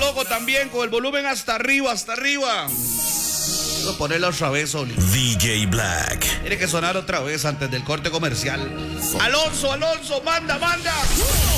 loco también, con el volumen hasta arriba, hasta arriba. Voy a ponerlo otra vez, Oli. DJ Black. Tiene que sonar otra vez antes del corte comercial. Alonso, manda.